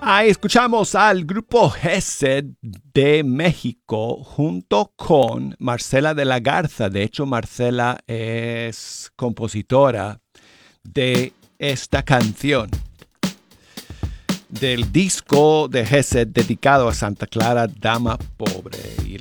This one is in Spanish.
Ahí escuchamos al grupo Gesed de México junto con Marcela de la Garza. De hecho, Marcela es compositora de esta canción del disco de Gesed dedicado a Santa Clara, Dama Pobre. Y